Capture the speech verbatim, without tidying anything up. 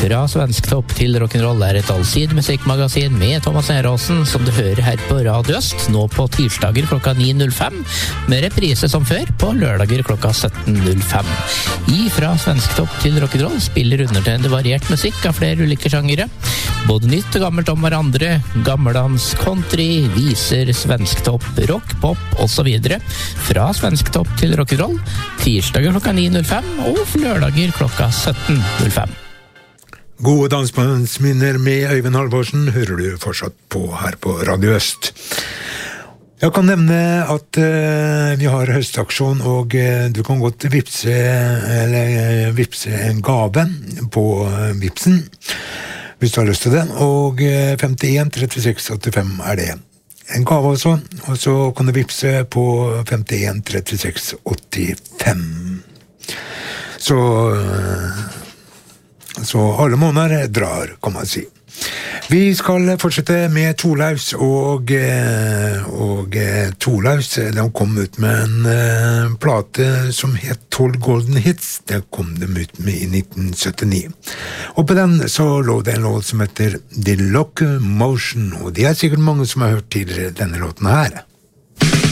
Fra Svensktopp til rock'n'roll er et allsidig musikkmagasin med Thomas Neråsen, som du hører her på Radio Øst, nå på tirsdager klokka ni null fem, med reprise som før på lørdager klokka sytten null fem. I Fra Svensktopp til rock'n'roll spiller undertegnede variert musikk av flere ulike sjangere, både nytt og gammelt om hverandre, gammeldans, country, viser, svensktopp, rock, pop og så videre. Fra Svensktopp til rock'n'roll, tirsdager klokka ni null fem og lørdager klokka sytten null fem. Gode dansbandsminner med Øyvind Halvorsen hører du fortsatt på her på Radio Øst. Jeg kan nevne at uh, vi har høstaksjon, og uh, du kan godt vipse, eller, uh, vipse en gave på uh, vipsen, hvis du har lyst til det, og uh, femtien trettiseks åttifem er det. En gave også, og så kan du vipse på femtien trettiseks åttifem. Så... Uh, Så alle måneder drar, kan man si. Vi skal fortsette med Torlaus, og, og Torlaus, de kom ut med en plate som het tolv Golden Hits. Det kom de ut med i nitten syttini. Og på den så lå det en låt som heter The Locomotion, og det er sikkert mange som har hørt tidligere denne låten her.